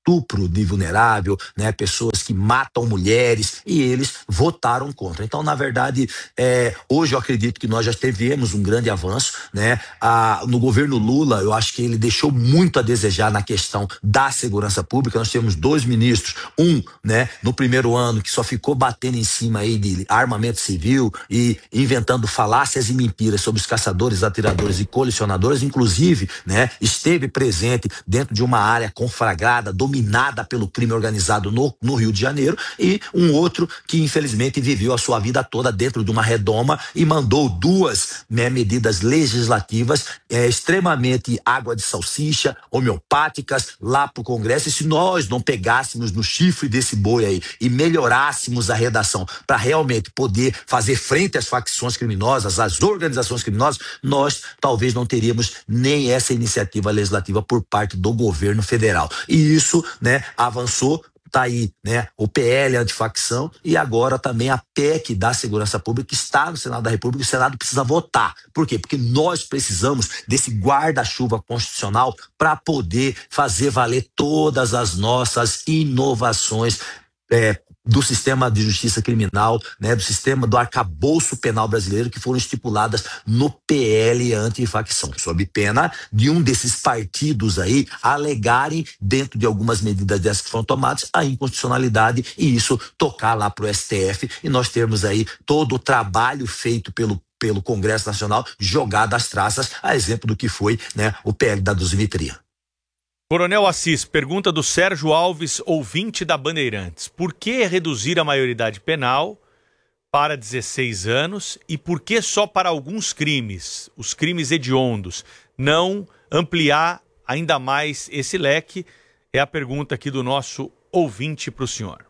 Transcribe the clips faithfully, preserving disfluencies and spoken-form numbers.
estupro de vulnerável, né, pessoas que matam mulheres, e eles votaram contra. Então, na verdade, é, hoje eu acredito que nós já tivemos um grande avanço, né? Ah, no governo Lula, eu acho que ele deixou muito a desejar na questão da segurança pública. Nós temos dois ministros, um, né, no primeiro ano, que só ficou batendo em cima aí de armamento civil e inventando falácias e mentiras sobre os caçadores, atiradores e colecionadores, inclusive, né, esteve presente dentro de uma área conflagrada, dominada pelo crime organizado no, no Rio de Janeiro, e um outro que infelizmente viveu a sua vida toda dentro de uma redoma e mandou duas, né, medidas legislativas é, extremamente água de salsicha, homeopáticas, lá para o Congresso. E se nós não pegássemos no chifre desse boi aí e melhorássemos a redação para realmente poder fazer frente às facções criminosas, às organizações criminosas, nós talvez não teríamos nem essa iniciativa legislativa por parte do governo federal. E isso, né, avançou. Está aí, né, o P L antifacção e agora também a P E C da segurança pública, que está no Senado da República, e o Senado precisa votar. Por quê? Porque nós precisamos desse guarda-chuva constitucional para poder fazer valer todas as nossas inovações é, do sistema de justiça criminal, né, do sistema do arcabouço penal brasileiro, que foram estipuladas no P L antifacção, sob pena de um desses partidos aí alegarem, dentro de algumas medidas dessas que foram tomadas, a inconstitucionalidade, e isso tocar lá para o S T F, e nós termos aí todo o trabalho feito pelo pelo Congresso Nacional jogado às traças, a exemplo do que foi, né, o P L da dosimetria. Coronel Assis, pergunta do Sérgio Alves, ouvinte da Bandeirantes. Por que reduzir a maioridade penal para dezesseis anos e por que só para alguns crimes, os crimes hediondos? Não ampliar ainda mais esse leque? É a pergunta aqui do nosso ouvinte para o senhor.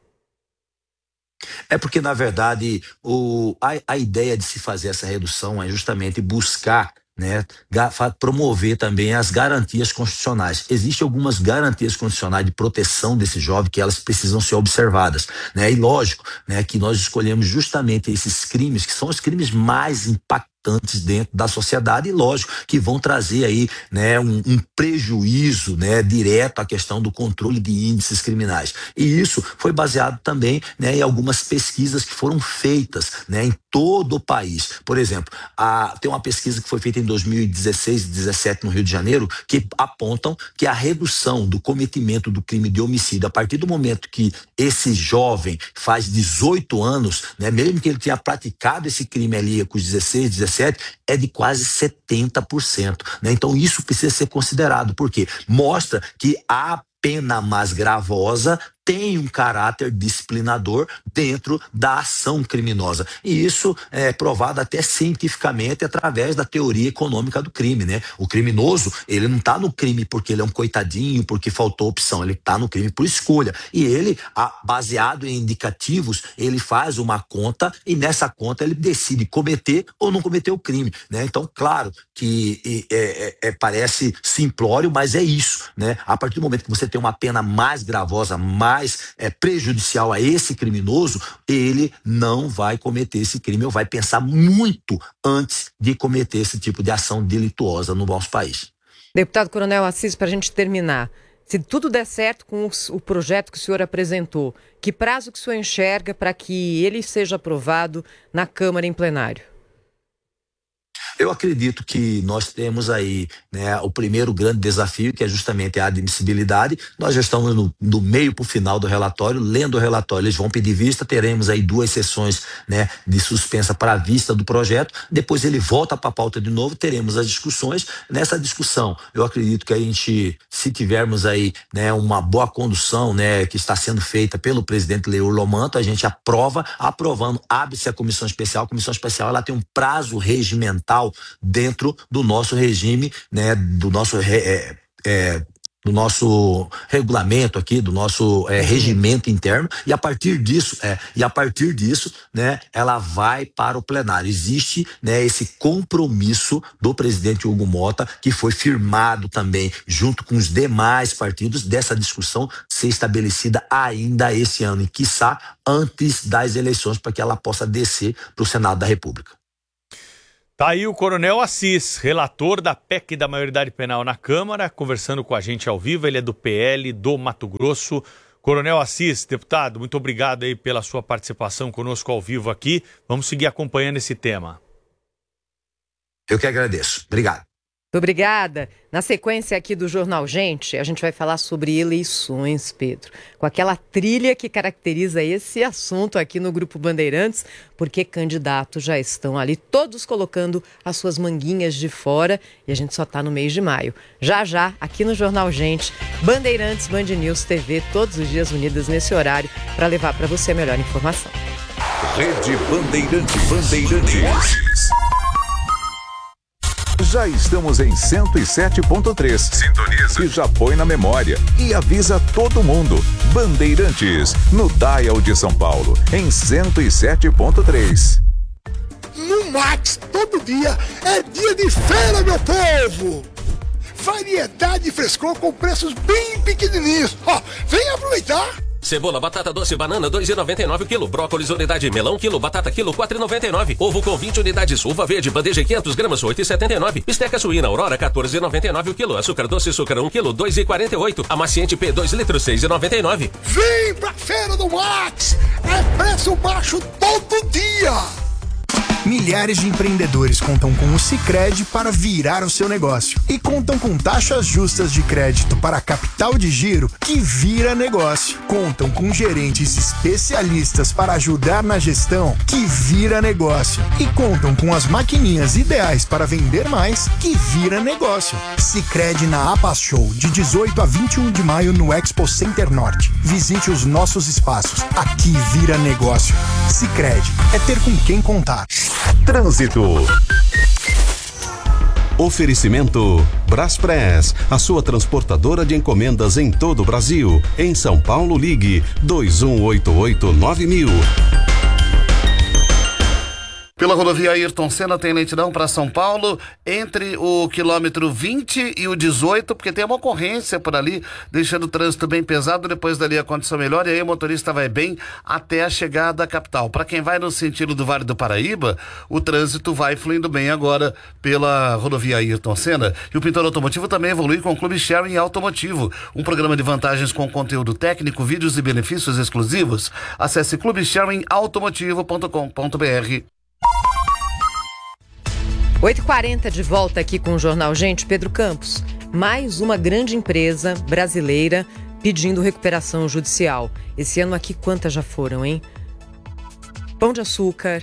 É porque, na verdade, o, a, a ideia de se fazer essa redução é justamente buscar, né, promover também as garantias constitucionais. Existem algumas garantias constitucionais de proteção desse jovem que elas precisam ser observadas, né? E lógico, né, que nós escolhemos justamente esses crimes, que são os crimes mais impactantes dentro da sociedade, e lógico que vão trazer aí, né, um, um prejuízo, né, direto à questão do controle de índices criminais. E isso foi baseado também, né, em algumas pesquisas que foram feitas, né, em todo o país. Por exemplo, a, tem uma pesquisa que foi feita em dois mil e dezesseis e dezessete no Rio de Janeiro, que apontam que a redução do cometimento do crime de homicídio, a partir do momento que esse jovem faz dezoito anos, né, mesmo que ele tenha praticado esse crime ali com os dezesseis, dezessete, é de quase setenta por cento, né? Então isso precisa ser considerado, porque mostra que a pena mais gravosa tem um caráter disciplinador dentro da ação criminosa. E isso é provado até cientificamente através da teoria econômica do crime, né? O criminoso, ele não está no crime porque ele é um coitadinho, porque faltou opção, ele está no crime por escolha. E ele, baseado em indicativos, ele faz uma conta e nessa conta ele decide cometer ou não cometer o crime, né? Então, claro que é, é, é, parece simplório, mas é isso, né? A partir do momento que você tem uma pena mais gravosa, mais mais é, prejudicial a esse criminoso, ele não vai cometer esse crime, ou vai pensar muito antes de cometer esse tipo de ação delituosa no nosso país. Deputado Coronel Assis, para a gente terminar, se tudo der certo com os, o projeto que o senhor apresentou, que prazo que o senhor enxerga para que ele seja aprovado na Câmara em plenário? Eu acredito que nós temos aí, né, o primeiro grande desafio, que é justamente a admissibilidade. Nós já estamos no, no meio para o final do relatório, lendo o relatório, eles vão pedir vista, teremos aí duas sessões, né, de suspensa para a vista do projeto, depois ele volta para a pauta de novo, teremos as discussões. Nessa discussão, eu acredito que a gente, se tivermos aí, né, uma boa condução, né, que está sendo feita pelo presidente Leor Lomanto, a gente aprova, aprovando, abre-se a comissão especial. A comissão especial, ela tem um prazo regimental dentro do nosso regime, né, do nosso é, é, do nosso regulamento aqui, do nosso é, regimento interno, e a partir disso, é, e a partir disso, né, ela vai para o plenário. Existe, né, esse compromisso do presidente Hugo Motta, que foi firmado também junto com os demais partidos, dessa discussão ser estabelecida ainda esse ano, e quiçá antes das eleições, para que ela possa descer para o Senado da República. Tá aí o Coronel Assis, relator da P E C da maioridade penal na Câmara, conversando com a gente ao vivo. Ele é do P L do Mato Grosso. Coronel Assis, deputado, muito obrigado aí pela sua participação conosco ao vivo aqui. Vamos seguir acompanhando esse tema. Eu que agradeço. Obrigado. Muito obrigada. Na sequência aqui do Jornal Gente, a gente vai falar sobre eleições, Pedro, com aquela trilha que caracteriza esse assunto aqui no Grupo Bandeirantes, porque candidatos já estão ali todos colocando as suas manguinhas de fora e a gente só está no mês de maio. Já já, aqui no Jornal Gente, Bandeirantes, Band News, T V, todos os dias unidos nesse horário para levar para você a melhor informação. Rede Bandeirantes. Bandeirantes. Já estamos em cento e sete ponto três. Sintoniza. E já põe na memória. E avisa todo mundo. Bandeirantes, no Dial de São Paulo, em cento e sete ponto três. No Max, todo dia é dia de feira, meu povo! Variedade e frescor com preços bem pequenininhos. Ó, vem aproveitar! Cebola, batata doce, banana, dois reais e noventa e nove o quilo. Brócolis, unidade, melão, quilo. Batata, quilo, quatro reais e noventa e nove. Ovo com vinte unidades. Uva verde, bandeja, quinhentas gramas, oito reais e setenta e nove. Bisteca suína, Aurora, quatorze reais e noventa e nove o quilo. Açúcar doce, açúcar, um quilo, dois reais e quarenta e oito. Amaciante P, dois litros, seis reais e noventa e nove. Vem pra Feira do Max! É preço baixo todo dia! Milhares de empreendedores contam com o Sicredi para virar o seu negócio e contam com taxas justas de crédito para capital de giro que vira negócio. Contam com gerentes especialistas para ajudar na gestão que vira negócio e contam com as maquininhas ideais para vender mais que vira negócio. Sicredi na Apas Show de dezoito a vinte e um de maio no Expo Center Norte. Visite os nossos espaços. Aqui vira negócio. Sicredi é ter com quem contar. Trânsito. Oferecimento Braspress, a sua transportadora de encomendas em todo o Brasil. Em São Paulo, ligue dois um oito oito nove mil. Pela rodovia Ayrton Senna tem lentidão para São Paulo, entre o quilômetro vinte e o dezoito, porque tem uma ocorrência por ali, deixando o trânsito bem pesado. Depois dali a condição melhora e aí o motorista vai bem até a chegada à capital. Para quem vai no sentido do Vale do Paraíba, o trânsito vai fluindo bem agora pela rodovia Ayrton Senna. E o Pintor Automotivo também evolui com o Clube Sharing Automotivo, um programa de vantagens com conteúdo técnico, vídeos e benefícios exclusivos. Acesse clube sharing automotivo ponto com ponto b r. oito e quarenta de volta aqui com o Jornal Gente. Pedro Campos, mais uma grande empresa brasileira pedindo recuperação judicial. Esse ano aqui quantas já foram, hein? Pão de Açúcar,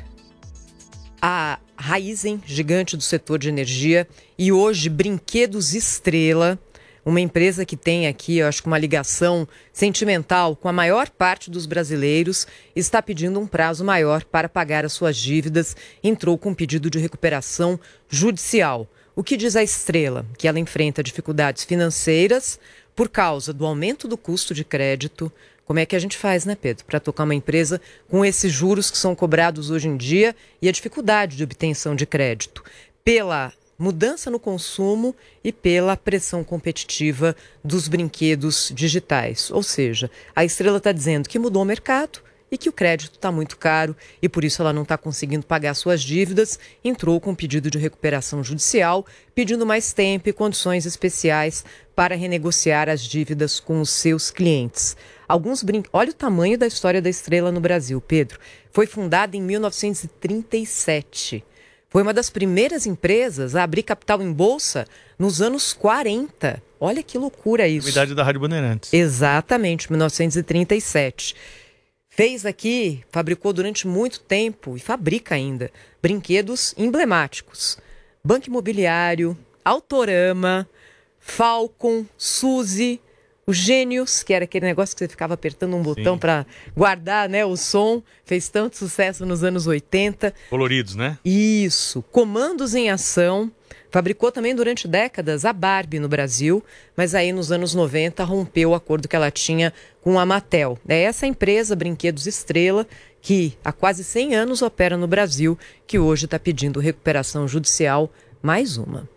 a Raizen, gigante do setor de energia, e hoje Brinquedos Estrela, uma empresa que tem aqui, eu acho que uma ligação sentimental com a maior parte dos brasileiros, está pedindo um prazo maior para pagar as suas dívidas, entrou com um pedido de recuperação judicial. O que diz a Estrela? Que ela enfrenta dificuldades financeiras por causa do aumento do custo de crédito. Como é que a gente faz, né, Pedro, para tocar uma empresa com esses juros que são cobrados hoje em dia e a dificuldade de obtenção de crédito? Pela mudança no consumo e pela pressão competitiva dos brinquedos digitais. Ou seja, a Estrela está dizendo que mudou o mercado e que o crédito está muito caro e por isso ela não está conseguindo pagar suas dívidas, entrou com um pedido de recuperação judicial, pedindo mais tempo e condições especiais para renegociar as dívidas com os seus clientes. Alguns brin... Olha o tamanho da história da Estrela no Brasil, Pedro. Foi fundada em mil novecentos e trinta e sete. Foi uma das primeiras empresas a abrir capital em bolsa nos anos quarenta. Olha que loucura isso. Idade da Rádio Bandeirantes. Exatamente, mil novecentos e trinta e sete. Fez aqui, fabricou durante muito tempo e fabrica ainda brinquedos emblemáticos. Banco Imobiliário, Autorama, Falcon, Suzy, o Gênios, que era aquele negócio que você ficava apertando um botão para guardar, né, o som. Fez tanto sucesso nos anos oitenta. Coloridos, né? Isso. Comandos em Ação. Fabricou também durante décadas a Barbie no Brasil, mas aí nos anos noventa rompeu o acordo que ela tinha com a Mattel. É essa empresa, Brinquedos Estrela, que há quase cem anos opera no Brasil, que hoje está pedindo recuperação judicial, mais uma.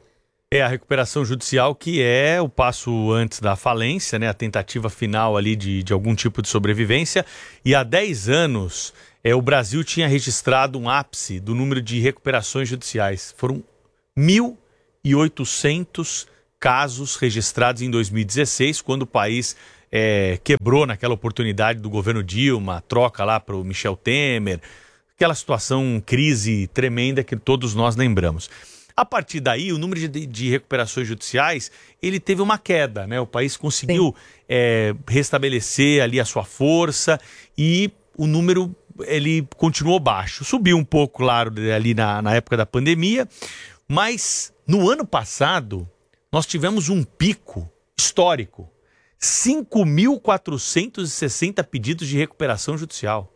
É a recuperação judicial, que é o passo antes da falência, né? A tentativa final ali de, de algum tipo de sobrevivência. E há dez anos, é, o Brasil tinha registrado um ápice do número de recuperações judiciais. Foram mil e oitocentos casos registrados em dois mil e dezesseis, quando o país é, quebrou naquela oportunidade do governo Dilma, troca lá para o Michel Temer, aquela situação, crise tremenda que todos nós lembramos. A partir daí, o número de, de recuperações judiciais, ele teve uma queda, né? O país conseguiu é, restabelecer ali a sua força e o número, ele continuou baixo. Subiu um pouco, claro, ali na, na época da pandemia, mas no ano passado, nós tivemos um pico histórico. cinco mil quatrocentos e sessenta pedidos de recuperação judicial.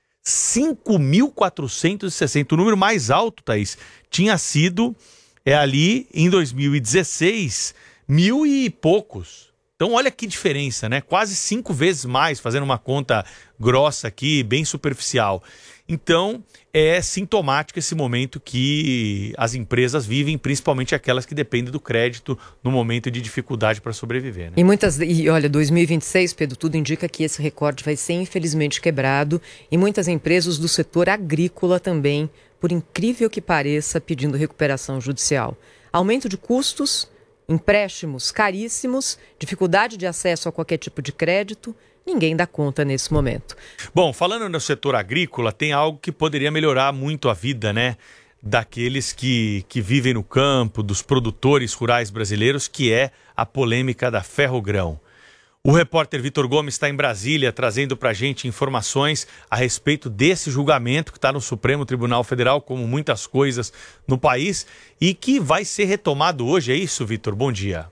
cinco mil quatrocentos e sessenta. O número mais alto, Thaís, tinha sido é, ali em dois mil e dezesseis, mil e poucos. Então olha que diferença, né? Quase cinco vezes mais, fazendo uma conta grossa aqui, bem superficial. Então é sintomático esse momento que as empresas vivem, principalmente aquelas que dependem do crédito no momento de dificuldade para sobreviver, né? E muitas, e olha, dois mil e vinte e seis, Pedro, tudo indica que esse recorde vai ser infelizmente quebrado e muitas empresas do setor agrícola também, por incrível que pareça, pedindo recuperação judicial. Aumento de custos, empréstimos caríssimos, dificuldade de acesso a qualquer tipo de crédito. Ninguém dá conta nesse momento. Bom, falando no setor agrícola, tem algo que poderia melhorar muito a vida, né? Daqueles que, que vivem no campo, dos produtores rurais brasileiros, que é a polêmica da Ferrogrão. O repórter Vitor Gomes está em Brasília trazendo para a gente informações a respeito desse julgamento que está no Supremo Tribunal Federal, como muitas coisas no país, e que vai ser retomado hoje. É isso, Vitor? Bom dia.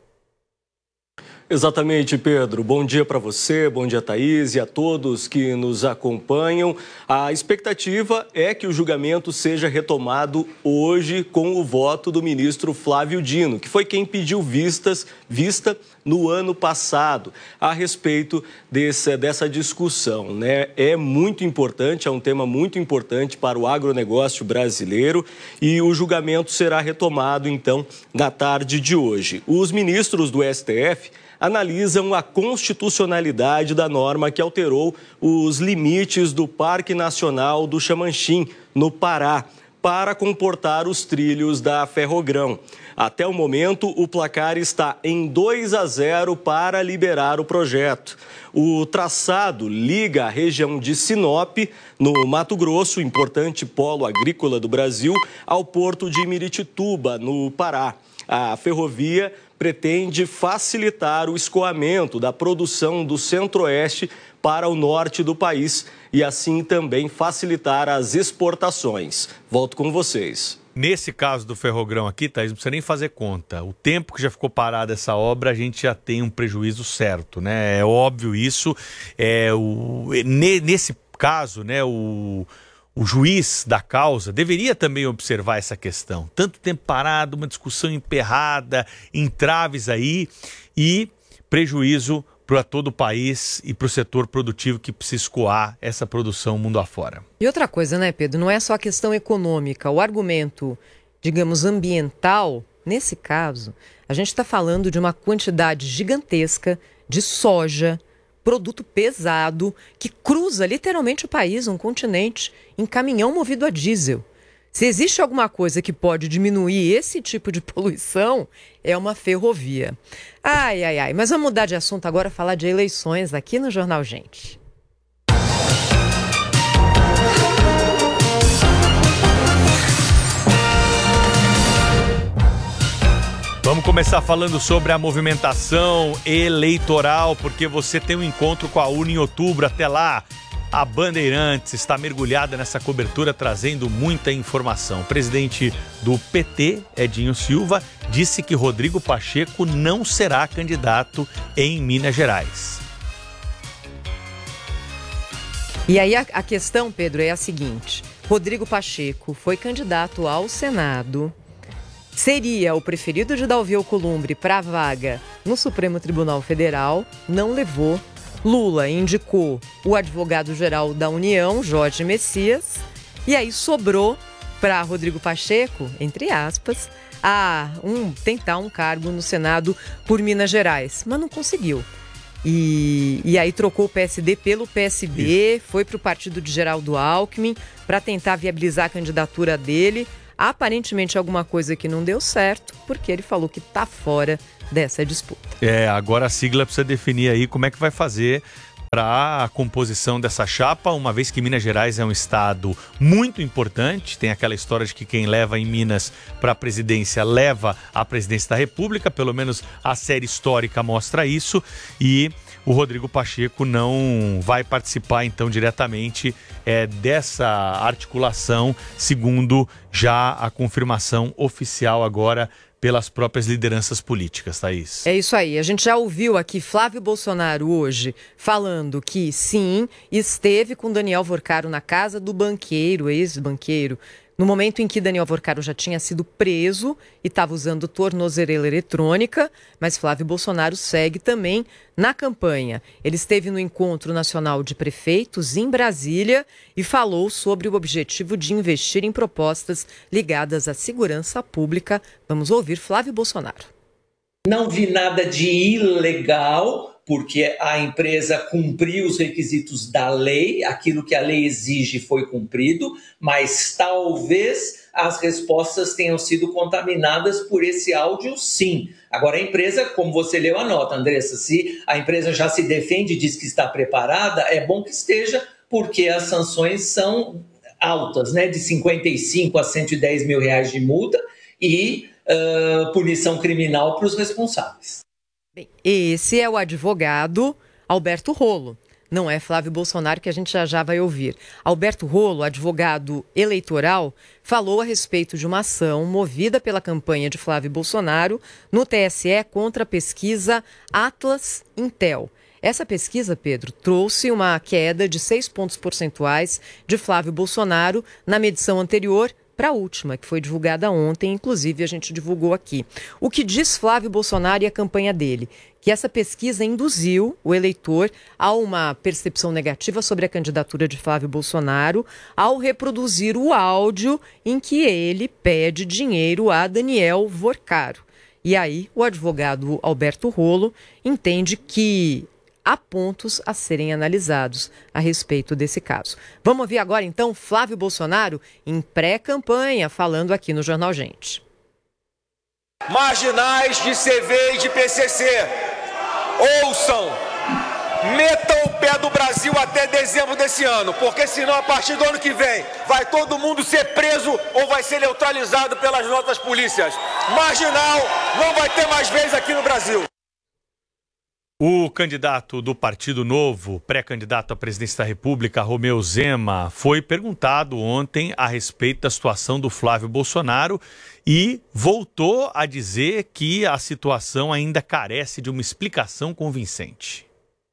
Exatamente, Pedro. Bom dia para você, bom dia, Thaís, e a todos que nos acompanham. A expectativa é que o julgamento seja retomado hoje com o voto do ministro Flávio Dino, que foi quem pediu vistas, vista no ano passado a respeito desse, dessa discussão, né? É muito importante, é um tema muito importante para o agronegócio brasileiro e o julgamento será retomado, então, na tarde de hoje. Os ministros do S T F analisam a constitucionalidade da norma que alterou os limites do Parque Nacional do Xamanchim, no Pará, para comportar os trilhos da Ferrogrão. Até o momento, o placar está em dois a zero para liberar o projeto. O traçado liga a região de Sinop, no Mato Grosso, importante polo agrícola do Brasil, ao porto de Miritituba, no Pará. A ferrovia pretende facilitar o escoamento da produção do centro-oeste para o norte do país e assim também facilitar as exportações. Volto com vocês. Nesse caso do Ferrogrão aqui, Thaís, não precisa nem fazer conta. O tempo que já ficou parada essa obra, a gente já tem um prejuízo certo, né? É óbvio isso. É, o, nesse caso, né, o... O juiz da causa deveria também observar essa questão. Tanto tempo parado, uma discussão emperrada, entraves aí e prejuízo para todo o país e para o setor produtivo que precisa escoar essa produção mundo afora. E outra coisa, né, Pedro? Não é só a questão econômica. O argumento, digamos, ambiental, nesse caso, a gente está falando de uma quantidade gigantesca de soja, produto pesado, que cruza literalmente o país, um continente, em caminhão movido a diesel. Se existe alguma coisa que pode diminuir esse tipo de poluição, é uma ferrovia. Ai, ai, ai. Mas vamos mudar de assunto agora, falar de eleições aqui no Jornal Gente. Vamos começar falando sobre a movimentação eleitoral, porque você tem um encontro com a urna em outubro. Até lá, a Bandeirantes está mergulhada nessa cobertura, trazendo muita informação. O presidente do P T, Edinho Silva, disse que Rodrigo Pacheco não será candidato em Minas Gerais. E aí a, a questão, Pedro, é a seguinte. Rodrigo Pacheco foi candidato ao Senado, seria o preferido de Davi Alcolumbre para a vaga no Supremo Tribunal Federal, não levou. Lula indicou o advogado-geral da União, Jorge Messias, e aí sobrou para Rodrigo Pacheco, entre aspas, a um, tentar um cargo no Senado por Minas Gerais, mas não conseguiu. E, e aí trocou o P S D pelo P S B, Isso. foi para o partido de Geraldo Alckmin para tentar viabilizar a candidatura dele. Aparentemente alguma coisa que não deu certo, porque ele falou que está fora dessa disputa. É, agora a sigla precisa definir aí como é que vai fazer para a composição dessa chapa, uma vez que Minas Gerais é um estado muito importante, tem aquela história de que quem leva em Minas para a presidência leva a presidência da República, pelo menos a série histórica mostra isso, e o Rodrigo Pacheco não vai participar então diretamente é, dessa articulação, segundo já a confirmação oficial agora pelas próprias lideranças políticas, Thaís. É isso aí. A gente já ouviu aqui Flávio Bolsonaro hoje falando que sim, esteve com Daniel Vorcaro na casa do banqueiro, ex-banqueiro, no momento em que Daniel Vorcaro já tinha sido preso e estava usando tornozeleira eletrônica, mas Flávio Bolsonaro segue também na campanha. Ele esteve no Encontro Nacional de Prefeitos em Brasília e falou sobre o objetivo de investir em propostas ligadas à segurança pública. Vamos ouvir Flávio Bolsonaro. Não vi nada de ilegal, porque a empresa cumpriu os requisitos da lei, aquilo que a lei exige foi cumprido, mas talvez as respostas tenham sido contaminadas por esse áudio, sim. Agora a empresa, como você leu a nota, Andressa, se a empresa já se defende e diz que está preparada, é bom que esteja, porque as sanções são altas, né, de cinquenta e cinco a cento e dez mil reais de multa e uh, punição criminal para os responsáveis. Bem, esse é o advogado Alberto Rolo. Não é Flávio Bolsonaro, que a gente já já vai ouvir. Alberto Rolo, advogado eleitoral, falou a respeito de uma ação movida pela campanha de Flávio Bolsonaro no T S E contra a pesquisa Atlas Intel. Essa pesquisa, Pedro, trouxe uma queda de seis pontos percentuais de Flávio Bolsonaro na medição anterior para a última, que foi divulgada ontem, inclusive a gente divulgou aqui. O que diz Flávio Bolsonaro e a campanha dele? Que essa pesquisa induziu o eleitor a uma percepção negativa sobre a candidatura de Flávio Bolsonaro ao reproduzir o áudio em que ele pede dinheiro a Daniel Vorcaro. E aí o advogado Alberto Rolo entende que há pontos a serem analisados a respeito desse caso. Vamos ouvir agora, então, Flávio Bolsonaro em pré-campanha, falando aqui no Jornal Gente. Marginais de C V e de P C C, ouçam, metam o pé do Brasil até dezembro desse ano, porque senão a partir do ano que vem vai todo mundo ser preso ou vai ser neutralizado pelas nossas polícias. Marginal não vai ter mais vez aqui no Brasil. O candidato do Partido Novo, pré-candidato à presidência da República, Romeu Zema, foi perguntado ontem a respeito da situação do Flávio Bolsonaro e voltou a dizer que a situação ainda carece de uma explicação convincente.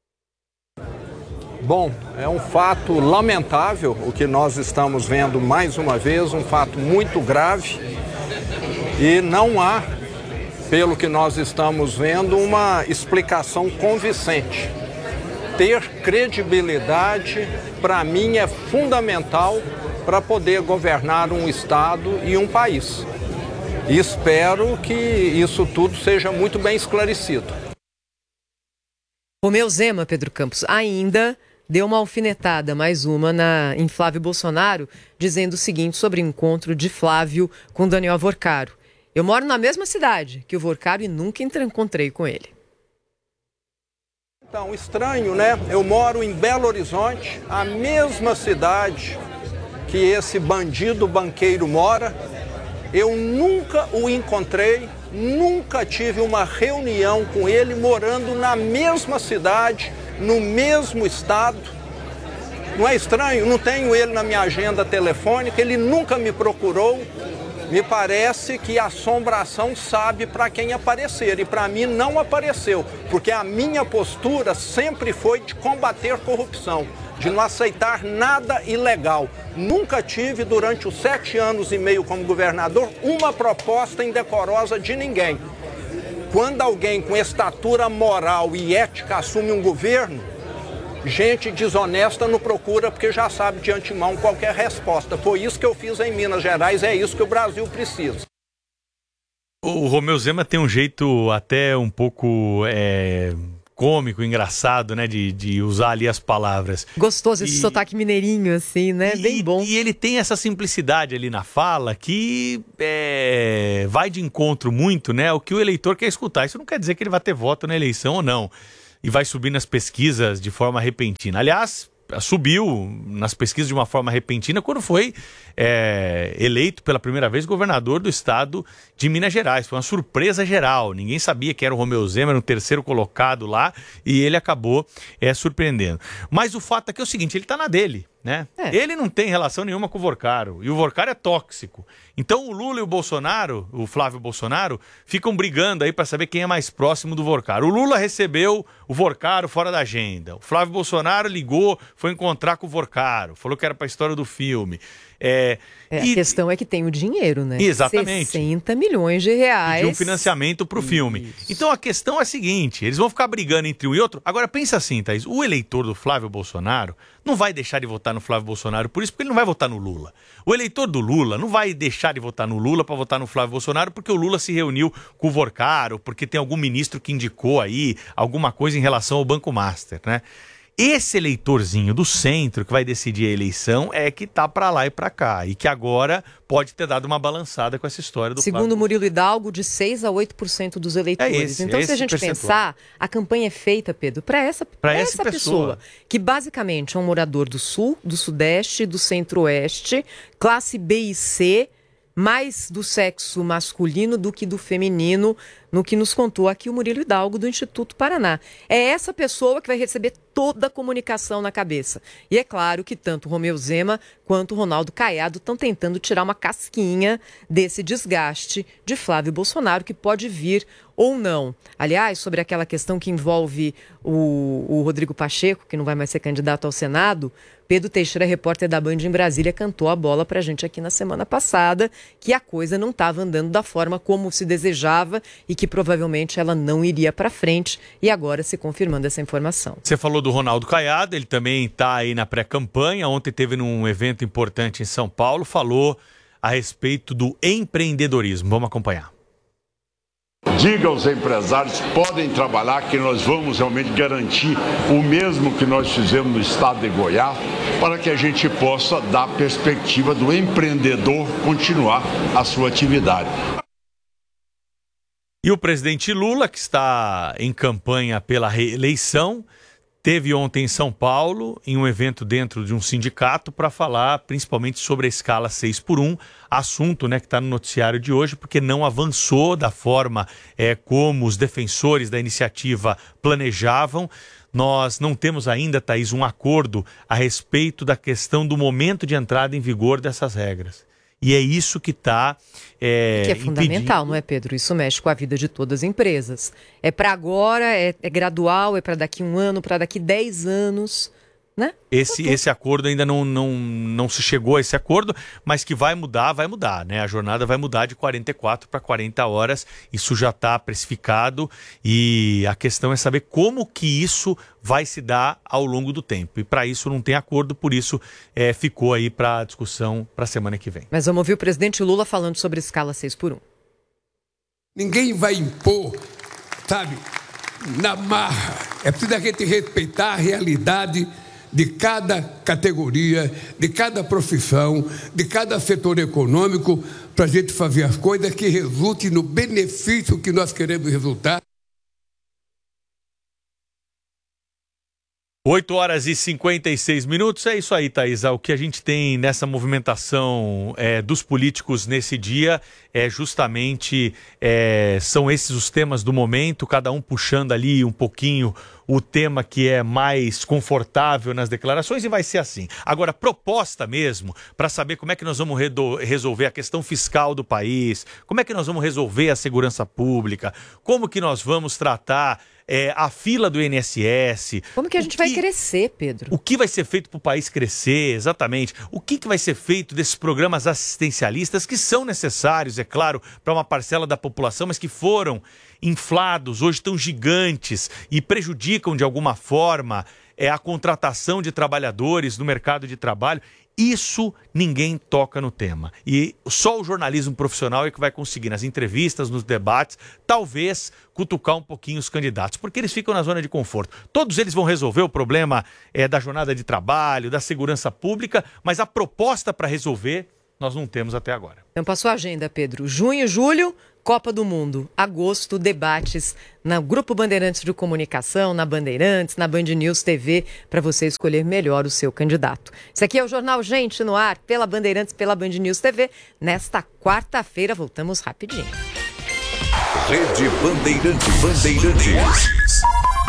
Bom, é um fato lamentável o que nós estamos vendo mais uma vez, um fato muito grave e não há, pelo que nós estamos vendo, uma explicação convincente. Ter credibilidade, para mim, é fundamental para poder governar um estado e um país. E espero que isso tudo seja muito bem esclarecido. Romeu Zema, Pedro Campos, ainda deu uma alfinetada, mais uma, na, em Flávio Bolsonaro, dizendo o seguinte sobre o encontro de Flávio com Daniel Vorcaro. Eu moro na mesma cidade que o Vorcaro e nunca encontrei com ele. Então, estranho, né? Eu moro em Belo Horizonte, a mesma cidade que esse bandido banqueiro mora. Eu nunca o encontrei, nunca tive uma reunião com ele morando na mesma cidade, no mesmo estado. Não é estranho? Não tenho ele na minha agenda telefônica, ele nunca me procurou. Me parece que a assombração sabe para quem aparecer, e para mim não apareceu, porque a minha postura sempre foi de combater corrupção, de não aceitar nada ilegal. Nunca tive, durante os sete anos e meio como governador, uma proposta indecorosa de ninguém. Quando alguém com estatura moral e ética assume um governo, Gente desonesta não procura porque já sabe de antemão qualquer resposta. Foi isso que eu fiz em Minas Gerais, é isso que o Brasil precisa. O Romeu Zema tem um jeito até um pouco é, cômico, engraçado, né? De, de usar ali as palavras. Gostoso esse e, sotaque mineirinho, assim, né? E, Bem bom. E ele tem essa simplicidade ali na fala que é, vai de encontro muito, né? O que o eleitor quer escutar. Isso não quer dizer que ele vai ter voto na eleição ou não. E vai subir nas pesquisas de forma repentina. Aliás, subiu nas pesquisas de uma forma repentina quando foi é, eleito pela primeira vez governador do estado de Minas Gerais. Foi uma surpresa geral, ninguém sabia que era o Romeu Zema, era o terceiro colocado lá e ele acabou é, surpreendendo. Mas o fato é que é o seguinte, ele está na dele, né? É. Ele não tem relação nenhuma com o Vorcaro e o Vorcaro é tóxico. Então o Lula e o Bolsonaro, o Flávio Bolsonaro, ficam brigando aí para saber quem é mais próximo do Vorcaro. O Lula recebeu o Vorcaro fora da agenda. O Flávio Bolsonaro ligou, foi encontrar com o Vorcaro, falou que era para a história do filme. É, é, e... A questão é que tem o dinheiro, né? Exatamente. sessenta milhões de reais. De um financiamento para o filme. Então a questão é a seguinte, eles vão ficar brigando entre um e outro. Agora pensa assim, Thaís, o eleitor do Flávio Bolsonaro não vai deixar de votar no Flávio Bolsonaro por isso, porque ele não vai votar no Lula. O eleitor do Lula não vai deixar de votar no Lula para votar no Flávio Bolsonaro porque o Lula se reuniu com o Vorcaro, porque tem algum ministro que indicou aí alguma coisa em relação ao Banco Master, né? Esse eleitorzinho do centro que vai decidir a eleição é que tá para lá e para cá e que agora pode ter dado uma balançada com essa história do Segundo Flávio. Murilo Hidalgo, de seis a oito por cento dos eleitores. É esse, então, é se a gente percentual. pensar, a campanha é feita, Pedro, para essa, pra essa, essa pessoa. pessoa, que basicamente é um morador do Sul, do Sudeste, do Centro-Oeste, classe B e C, mais do sexo masculino do que do feminino, no que nos contou aqui o Murilo Hidalgo do Instituto Paraná. É essa pessoa que vai receber toda a comunicação na cabeça. E é claro que tanto o Romeu Zema quanto o Ronaldo Caiado estão tentando tirar uma casquinha desse desgaste de Flávio Bolsonaro, que pode vir ou não. Aliás, sobre aquela questão que envolve o, o Rodrigo Pacheco, que não vai mais ser candidato ao Senado, Pedro Teixeira, repórter da Band em Brasília, cantou a bola pra gente aqui na semana passada, que a coisa não estava andando da forma como se desejava e que provavelmente ela não iria para frente, e agora se confirmando essa informação. Você falou do Ronaldo Caiado, ele também está aí na pré-campanha, ontem teve num evento importante em São Paulo, falou a respeito do empreendedorismo. Vamos acompanhar. Diga aos empresários, podem trabalhar, que nós vamos realmente garantir o mesmo que nós fizemos no estado de Goiás, para que a gente possa dar a perspectiva do empreendedor continuar a sua atividade. E o presidente Lula, que está em campanha pela reeleição, teve ontem em São Paulo, em um evento dentro de um sindicato, para falar principalmente sobre a escala seis por um, assunto, né, que está no noticiário de hoje, porque não avançou da forma é, como os defensores da iniciativa planejavam. Nós não temos ainda, Thaís, um acordo a respeito da questão do momento de entrada em vigor dessas regras. E é isso que está é, que é fundamental, impedindo... não é, Pedro? Isso mexe com a vida de todas as empresas. É para agora, é, é gradual, é para daqui um ano, para daqui dez anos, né? Esse, esse acordo ainda não, não, não se chegou a esse acordo, mas que vai mudar, vai mudar, né? A jornada vai mudar de quarenta e quatro para quarenta horas, isso já está precificado e a questão é saber como que isso vai se dar ao longo do tempo. E para isso não tem acordo, por isso é, ficou aí para discussão para a semana que vem. Mas vamos ouvir o presidente Lula falando sobre escala seis por um. Ninguém vai impor, sabe, na marra. É preciso a gente respeitar a realidade de cada categoria, de cada profissão, de cada setor econômico, para a gente fazer as coisas que resultem no benefício que nós queremos resultar. oito horas e cinquenta e seis minutos, é isso aí, Thaís. O que a gente tem nessa movimentação é, dos políticos nesse dia é justamente, é, são esses os temas do momento, cada um puxando ali um pouquinho o tema que é mais confortável nas declarações e vai ser assim. Agora, proposta mesmo, para saber como é que nós vamos resolver a questão fiscal do país, como é que nós vamos resolver a segurança pública, como que nós vamos tratar É, a fila do I N S S. Como que a gente que, vai crescer, Pedro? O que vai ser feito para o país crescer, exatamente. O que, que vai ser feito desses programas assistencialistas que são necessários, é claro, para uma parcela da população, mas que foram inflados, hoje estão gigantes e prejudicam de alguma forma é a contratação de trabalhadores no mercado de trabalho. Isso ninguém toca no tema. E só o jornalismo profissional é que vai conseguir, nas entrevistas, nos debates, talvez cutucar um pouquinho os candidatos, porque eles ficam na zona de conforto. Todos eles vão resolver o problema é, da jornada de trabalho, da segurança pública, mas a proposta para resolver nós não temos até agora. Então, para a sua agenda, Pedro. Junho, julho, Copa do Mundo. Agosto, debates no Grupo Bandeirantes de Comunicação, na Bandeirantes, na Band News T V, para você escolher melhor o seu candidato. Esse aqui é o Jornal Gente no ar, pela Bandeirantes, pela Band News T V. Nesta quarta-feira, voltamos rapidinho. Rede Bandeirantes. Bandeirantes.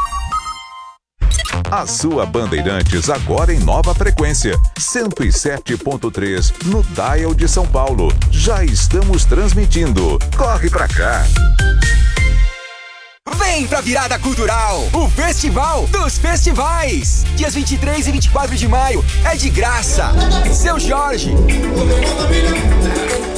A sua Bandeirantes agora em nova frequência, cento e sete ponto três no Dial de São Paulo. Já estamos transmitindo. Corre pra cá. Vem pra Virada Cultural, o Festival dos Festivais. Dias vinte e três e vinte e quatro de maio é de graça. Seu Jorge.